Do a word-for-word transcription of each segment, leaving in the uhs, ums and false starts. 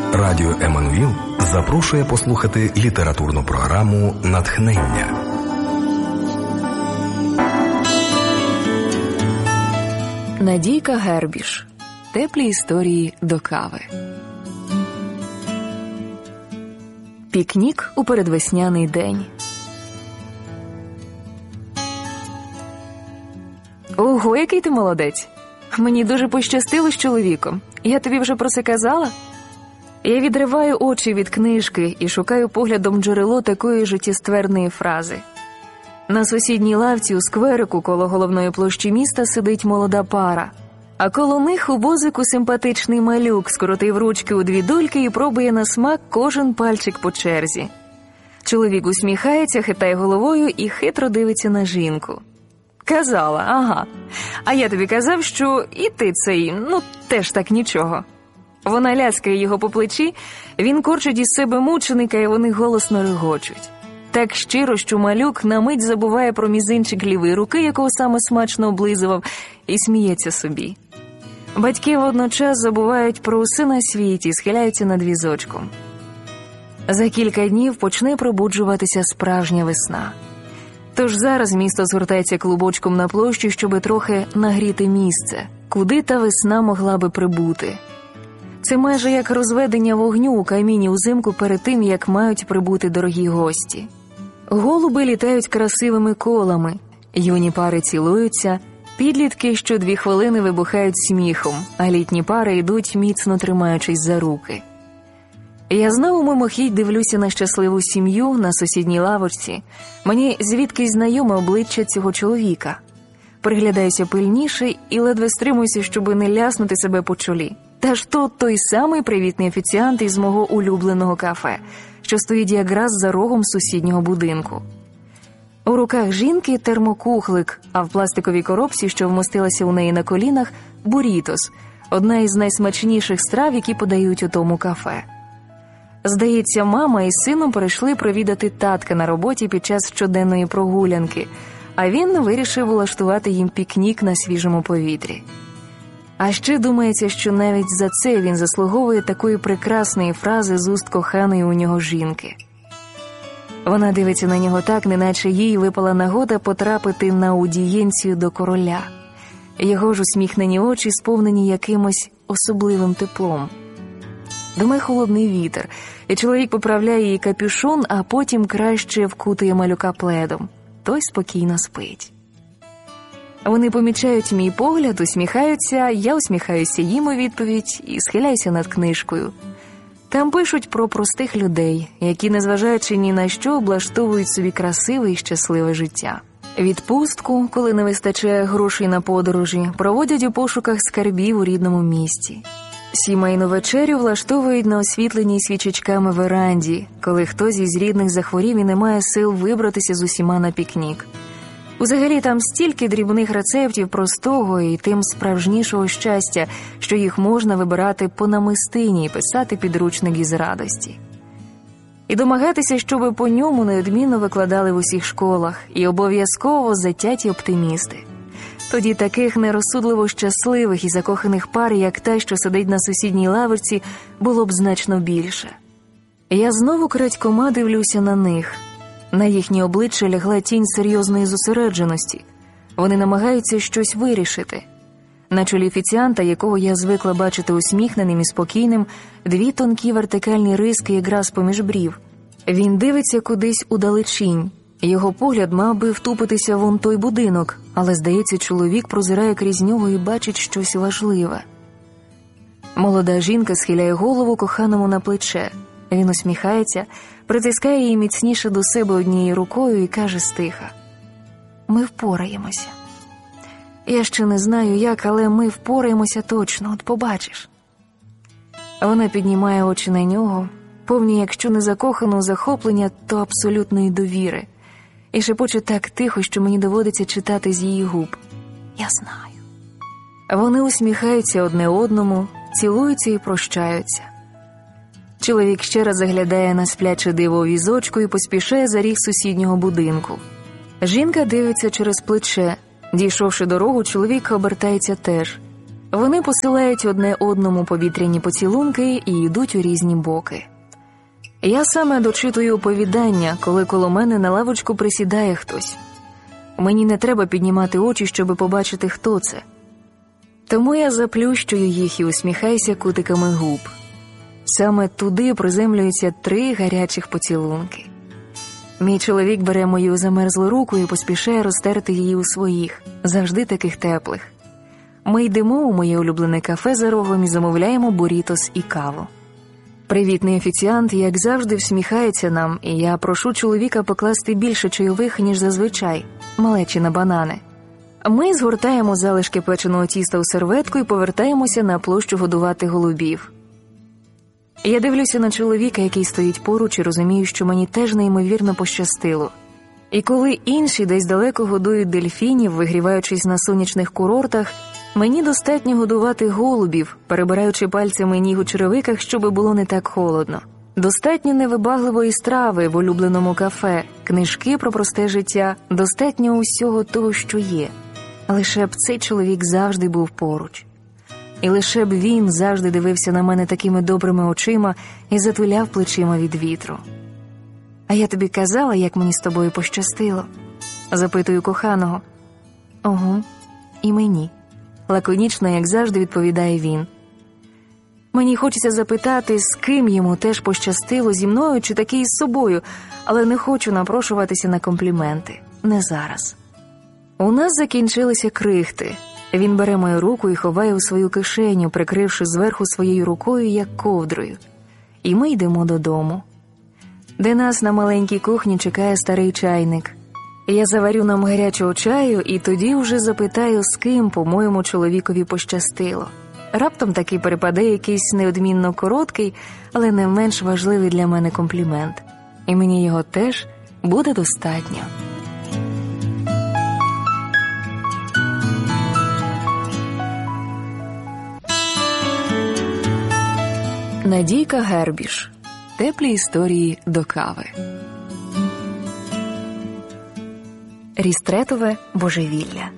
Радіо Еммануїл запрошує послухати літературну програму «Натхнення». Надійка Гербіш. Теплі історії до кави. Пікнік у передвесняний день. Ого, який ти молодець! Мені дуже пощастило з чоловіком. Я тобі вже про це казала? Я відриваю очі від книжки і шукаю поглядом джерело такої життєстверної фрази. На сусідній лавці у скверику коло головної площі міста сидить молода пара, а коло них у возику симпатичний малюк скоротив ручки у дві дольки і пробує на смак кожен пальчик по черзі. Чоловік усміхається, хитає головою і хитро дивиться на жінку. Казала, ага. А я тобі казав, що і ти цей, ну, теж так нічого. Вона ляскає його по плечі, він корчить із себе мученика, і вони голосно регочуть. Так щиро, що малюк на мить забуває про мізинчик лівої руки, якого саме смачно облизував, і сміється собі. Батьки водночас забувають про усе на світі, схиляються над візочком. За кілька днів почне пробуджуватися справжня весна. Тож зараз місто згортається клубочком на площі, щоби трохи нагріти місце, куди та весна могла би прибути. Це майже як розведення вогню у каміні узимку перед тим, як мають прибути дорогі гості. Голуби літають красивими колами, юні пари цілуються, підлітки що дві хвилини вибухають сміхом, а літні пари йдуть, міцно тримаючись за руки. Я знову мимохідь дивлюся на щасливу сім'ю на сусідній лавочці. Мені звідкись знайоме обличчя цього чоловіка. Приглядаюся пильніше і ледве стримуюся, щоби не ляснути себе по чолі. Та ж то той самий привітний офіціант із мого улюбленого кафе, що стоїть якраз за рогом сусіднього будинку. У руках жінки термокухлик, а в пластиковій коробці, що вмостилася у неї на колінах, бурітос – одна із найсмачніших страв, які подають у тому кафе. Здається, мама із сином перейшли провідати татка на роботі під час щоденної прогулянки, а він вирішив влаштувати їм пікнік на свіжому повітрі. А ще думається, що навіть за це він заслуговує такої прекрасної фрази з уст коханої у нього жінки. Вона дивиться на нього так, неначе їй випала нагода потрапити на аудієнцію до короля. Його ж усміхнені очі сповнені якимось особливим теплом. Думає холодний вітер, і чоловік поправляє їй капюшон, а потім краще вкутує малюка пледом. Той спокійно спить. Вони помічають мій погляд, усміхаються, я усміхаюся їм у відповідь і схиляюся над книжкою. Там пишуть про простих людей, які, незважаючи ні на що, облаштовують собі красиве і щасливе життя. Відпустку, коли не вистачає грошей на подорожі, проводять у пошуках скарбів у рідному місті. Сімейну вечерю влаштовують на освітленій свічечками веранді, коли хтось із рідних захворів і не має сил вибратися з усіма на пікнік. Взагалі там стільки дрібних рецептів простого і тим справжнішого щастя, що їх можна вибирати по намистині і писати підручник із радості. І домагатися, щоби по ньому неодмінно викладали в усіх школах, і обов'язково затяті оптимісти. Тоді таких нерозсудливо щасливих і закоханих пар, як та, що сидить на сусідній лавочці, було б значно більше. Я знову крадькома дивлюся на них. На їхні обличчя лягла тінь серйозної зосередженості. Вони намагаються щось вирішити. На чолі офіціанта, якого я звикла бачити усміхненим і спокійним, дві тонкі вертикальні риски якраз поміж брів. Він дивиться кудись удалечінь. Його погляд мав би втупитися вон той будинок, але, здається, чоловік прозирає крізь нього і бачить щось важливе. Молода жінка схиляє голову коханому на плече. Він усміхається, притискає її міцніше до себе однією рукою і каже стиха: «Ми впораємося. Я ще не знаю як, але ми впораємося точно, от побачиш». Вона піднімає очі на нього, повні, якщо не закоханого захоплення, то абсолютної довіри, і шепоче так тихо, що мені доводиться читати з її губ: «Я знаю». Вони усміхаються одне одному, цілуються і прощаються. Чоловік ще раз заглядає на спляче диво у візочку і поспішає за ріг сусіднього будинку. Жінка дивиться через плече. Дійшовши дорогу, чоловік обертається теж. Вони посилають одне одному повітряні поцілунки і йдуть у різні боки. Я саме дочитую оповідання, коли коло мене на лавочку присідає хтось. Мені не треба піднімати очі, щоби побачити, хто це. Тому я заплющую їх і усміхаюся кутиками губ. Саме туди приземлюються три гарячих поцілунки. Мій чоловік бере мою замерзлу руку і поспішає розтерти її у своїх, завжди таких теплих. Ми йдемо у моє улюблене кафе за рогом і замовляємо бурітос і каву. Привітний офіціант, як завжди, всміхається нам, і я прошу чоловіка покласти більше чайових, ніж зазвичай, малечі на банани. Ми згортаємо залишки печеного тіста у серветку і повертаємося на площу годувати голубів. Я дивлюся на чоловіка, який стоїть поруч, і розумію, що мені теж неймовірно пощастило. І коли інші десь далеко годують дельфінів, вигріваючись на сонячних курортах, мені достатньо годувати голубів, перебираючи пальцями ніг у черевиках, щоб було не так холодно. Достатньо невибагливої страви в улюбленому кафе, книжки про просте життя, достатньо усього того, що є. Лише б цей чоловік завжди був поруч. І лише б він завжди дивився на мене такими добрими очима і затуляв плечима від вітру. «А я тобі казала, як мені з тобою пощастило?» Запитую коханого. «Ого, і мені», – лаконічно, як завжди, відповідає він. Мені хочеться запитати, з ким йому теж пощастило, зі мною чи таки із собою, але не хочу напрошуватися на компліменти. Не зараз. У нас закінчилися крихти. Він бере мою руку і ховає у свою кишеню, прикривши зверху своєю рукою, як ковдрою. І ми йдемо додому, де нас на маленькій кухні чекає старий чайник. Я заварю нам гарячого чаю і тоді вже запитаю, з ким, по-моєму, чоловікові пощастило. Раптом таки перепаде якийсь неодмінно короткий, але не менш важливий для мене комплімент. І мені його теж буде достатньо. Надійка Гербіш. Теплі історії до кави. Рістретове божевілля.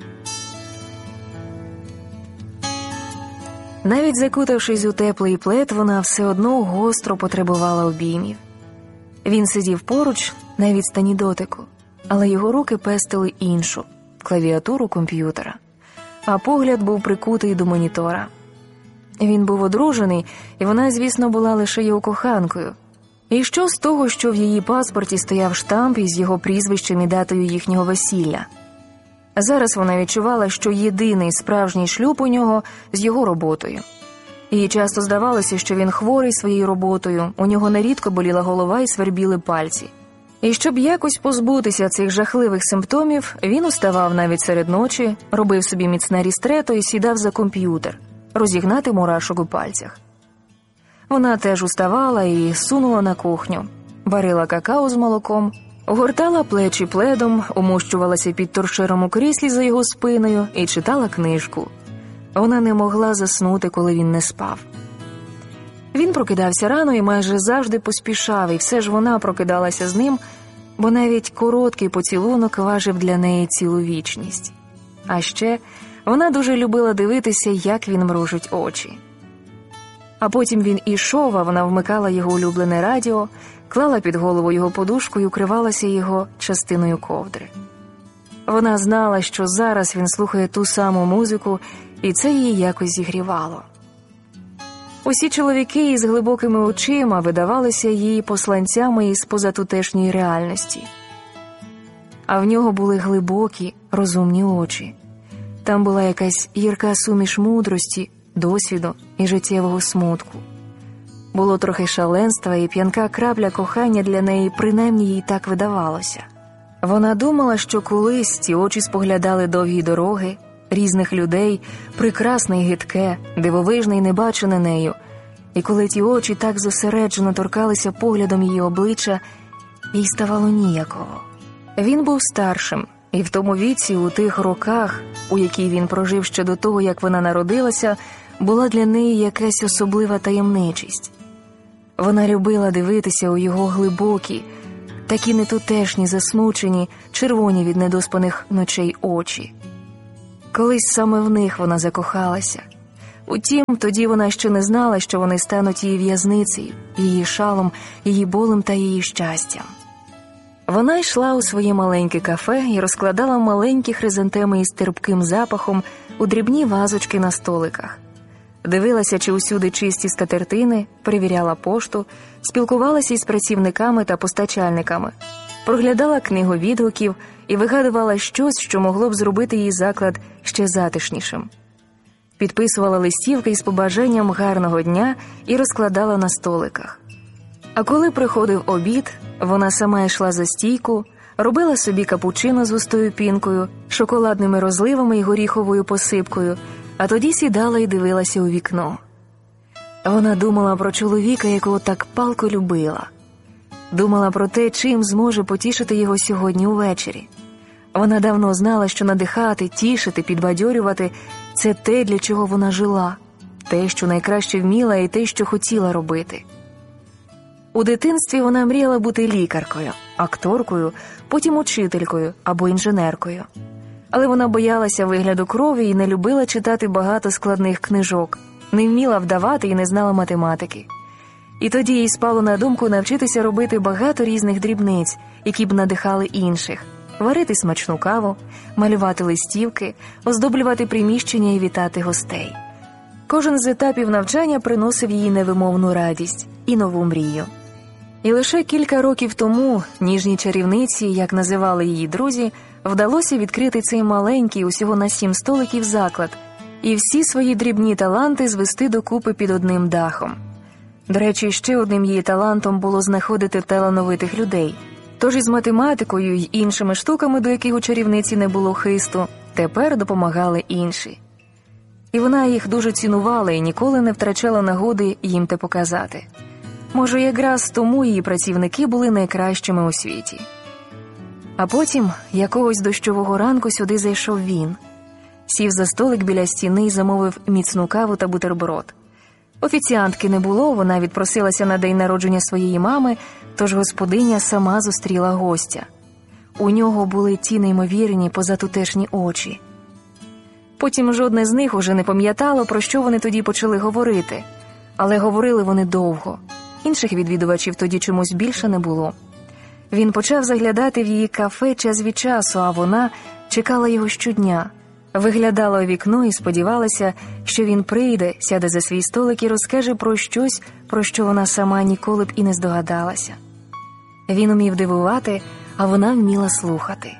Навіть закутавшись у теплий плед, вона все одно гостро потребувала обіймів. Він сидів поруч на відстані дотику, але його руки пестили іншу – клавіатуру комп'ютера, а погляд був прикутий до монітора. Він був одружений, і вона, звісно, була лише його коханкою. І що з того, що в її паспорті стояв штамп із його прізвищем і датою їхнього весілля? Зараз вона відчувала, що єдиний справжній шлюб у нього з його роботою. Їй часто здавалося, що він хворий своєю роботою, у нього нерідко боліла голова і свербіли пальці. І щоб якось позбутися цих жахливих симптомів, він уставав навіть серед ночі, робив собі міцне рістрето і сідав за комп'ютер, розігнати мурашок у пальцях. Вона теж уставала і сунула на кухню, варила какао з молоком, огортала плечі пледом, умощувалася під торшером у кріслі за його спиною і читала книжку. Вона не могла заснути, коли він не спав. Він прокидався рано і майже завжди поспішав, і все ж вона прокидалася з ним, бо навіть короткий поцілунок важив для неї цілу вічність. А ще вона дуже любила дивитися, як він мружить очі. А потім він ішов, а вона вмикала його улюблене радіо, клала під голову його подушку і укривалася його частиною ковдри. Вона знала, що зараз він слухає ту саму музику, і це її якось зігрівало. Усі чоловіки із глибокими очима видавалися їй посланцями із позатутешньої реальності. А в нього були глибокі, розумні очі. Там була якась гірка суміш мудрості, досвіду і життєвого смутку. Було трохи шаленства і п'янка крапля кохання для неї, принаймні їй так видавалося. Вона думала, що колись ці очі споглядали довгі дороги, різних людей, прекрасне і гидке, дивовижне і небачене нею, і коли ті очі так зосереджено торкалися поглядом її обличчя, їй ставало ніяково. Він був старшим, і в тому віці, у тих роках, у якій він прожив ще до того, як вона народилася, була для неї якась особлива таємничість. Вона любила дивитися у його глибокі, такі нетутешні, засмучені, червоні від недоспаних ночей очі. Колись саме в них вона закохалася. Утім, тоді вона ще не знала, що вони стануть її в'язницею, її шалом, її болем та її щастям. Вона йшла у своє маленьке кафе і розкладала маленькі хризантеми із терпким запахом у дрібні вазочки на столиках. Дивилася, чи усюди чисті скатертини, перевіряла пошту, спілкувалася із працівниками та постачальниками, проглядала книгу відгуків і вигадувала щось, що могло б зробити її заклад ще затишнішим. Підписувала листівки із побажанням гарного дня і розкладала на столиках. А коли приходив обід, вона сама йшла за стійку, робила собі капучино з густою пінкою, шоколадними розливами і горіховою посипкою, а тоді сідала і дивилася у вікно. Вона думала про чоловіка, якого так палко любила. Думала про те, чим зможе потішити його сьогодні увечері. Вона давно знала, що надихати, тішити, підбадьорювати – це те, для чого вона жила, те, що найкраще вміла і те, що хотіла робити. У дитинстві вона мріяла бути лікаркою, акторкою, потім учителькою або інженеркою. Але вона боялася вигляду крові і не любила читати багато складних книжок, не вміла вдавати і не знала математики. І тоді їй спало на думку навчитися робити багато різних дрібниць, які б надихали інших, варити смачну каву, малювати листівки, оздоблювати приміщення і вітати гостей. Кожен з етапів навчання приносив їй невимовну радість і нову мрію. І лише кілька років тому ніжній чарівниці, як називали її друзі, вдалося відкрити цей маленький, усього на сім столиків заклад і всі свої дрібні таланти звести докупи під одним дахом. До речі, ще одним її талантом було знаходити талановитих людей. Тож із математикою й іншими штуками, до яких у чарівниці не було хисту, тепер допомагали інші. І вона їх дуже цінувала і ніколи не втрачала нагоди їм те показати. Може, якраз тому її працівники були найкращими у світі. А потім, якогось дощового ранку, сюди зайшов він. Сів за столик біля стіни і замовив міцну каву та бутерброд. Офіціантки не було, вона відпросилася на день народження своєї мами, тож господиня сама зустріла гостя. У нього були ті неймовірні позатутешні очі. Потім жодне з них уже не пам'ятало, про що вони тоді почали говорити. Але говорили вони довго. Інших відвідувачів тоді чомусь більше не було. Він почав заглядати в її кафе час від часу, а вона чекала його щодня. Виглядала у вікно і сподівалася, що він прийде, сяде за свій столик і розкаже про щось, про що вона сама ніколи б і не здогадалася. Він умів дивувати, а вона вміла слухати.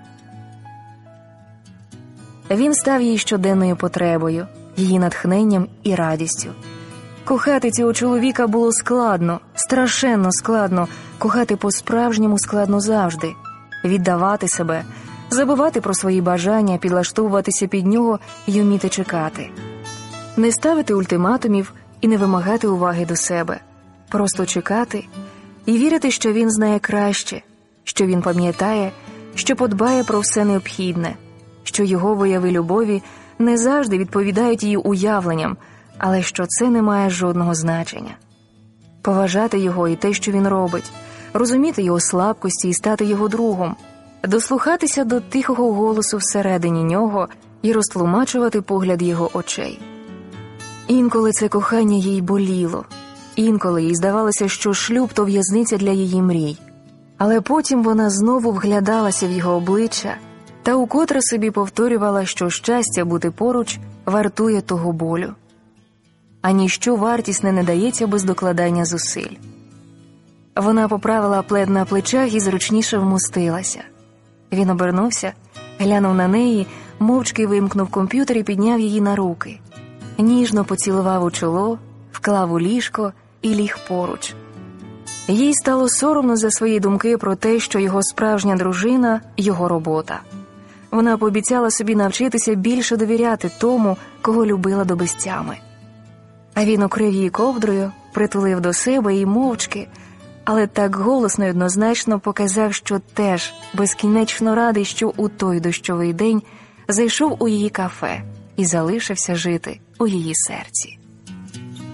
Він став їй щоденною потребою, її натхненням і радістю. Кохати цього чоловіка було складно, страшенно складно, кохати по-справжньому складно завжди, віддавати себе, забувати про свої бажання, підлаштовуватися під нього й уміти чекати. Не ставити ультиматумів і не вимагати уваги до себе. Просто чекати і вірити, що він знає краще, що він пам'ятає, що подбає про все необхідне, що його вияви любові не завжди відповідають її уявленням, але що це не має жодного значення. Поважати його і те, що він робить, розуміти його слабкості і стати його другом, дослухатися до тихого голосу всередині нього і розтлумачувати погляд його очей. Інколи це кохання їй боліло, інколи їй здавалося, що шлюб – то в'язниця для її мрій. Але потім вона знову вглядалася в його обличчя та укотре собі повторювала, що щастя бути поруч вартує того болю. А ніщо вартісне не дається без докладання зусиль. Вона поправила плед на плечах і зручніше вмостилася. Він обернувся, глянув на неї, мовчки вимкнув комп'ютер і підняв її на руки. Ніжно поцілував у чоло, вклав у ліжко і ліг поруч. Їй стало соромно за свої думки про те, що його справжня дружина – його робота. Вона пообіцяла собі навчитися більше довіряти тому, кого любила до безтями. А він укрив її ковдрою, притулив до себе і мовчки, але так голосно й однозначно показав, що теж безкінечно радий, що у той дощовий день зайшов у її кафе і залишився жити у її серці.